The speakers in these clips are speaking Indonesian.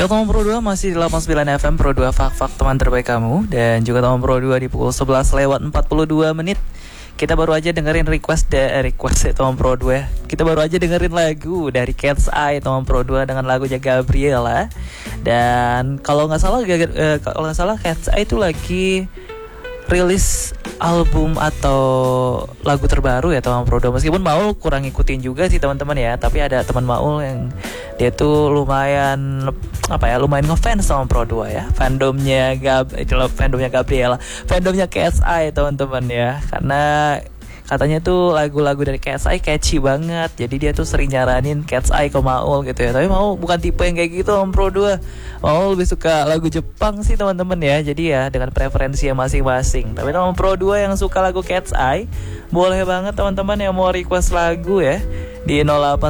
Ya teman Pro 2 masih di 89 FM Pro 2 Fak teman terbaik kamu. Dan juga teman Pro 2 di pukul 11:42 menit. Kita baru aja dengerin request ya teman Pro 2. Kita baru aja dengerin lagu dari Cat's Eye teman Pro 2 dengan lagunya Gabriela. Dan kalau nggak salah Cat's Eye itu lagi rilis album atau lagu terbaru ya teman Pro 2. Meskipun Maul kurang ngikutin juga sih teman-teman ya, tapi ada teman Maul yang dia tuh lumayan ngefans sama Pro 2 ya. Fandomnya Gabriela, fandomnya Cat's Eye teman-teman ya. Karena katanya tuh lagu-lagu dari Cat's Eye catchy banget. Jadi dia tuh sering nyaranin Cat's Eye ke Maul gitu ya. Tapi Maul bukan tipe yang kayak gitu Om Pro 2. Maul lebih suka lagu Jepang sih teman-teman ya. Jadi ya dengan preferensi masing-masing. Tapi Om Pro 2 yang suka lagu Cat's Eye, boleh banget teman-teman yang mau request lagu ya di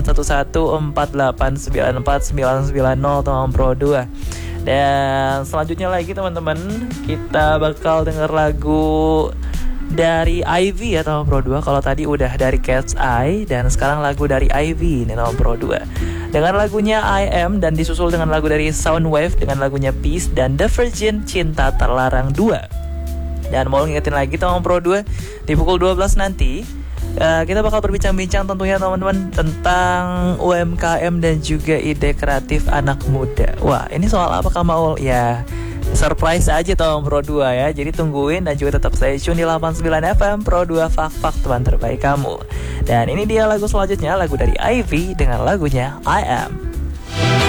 081148949990 Om Pro 2. Dan selanjutnya lagi teman-teman, kita bakal denger lagu dari Ivy ya teman Pro 2. Kalau tadi udah dari Cat's Eye, dan sekarang lagu dari Ivy nih teman Pro 2 dengan lagunya I Am, dan disusul dengan lagu dari Soundwave dengan lagunya Peace dan The Virgin Cinta Terlarang 2. Dan mau ngingetin lagi teman Pro 2, di pukul 12 nanti kita bakal berbincang-bincang tentunya teman-teman tentang UMKM dan juga ide kreatif anak muda. Wah, ini soal apa Kak Maul? Ya, surprise aja teman Pro 2 ya. Jadi tungguin dan juga tetap stay tune di 89 FM Pro 2 Fak teman terbaik kamu. Dan ini dia lagu selanjutnya, lagu dari Ivy dengan lagunya I Am.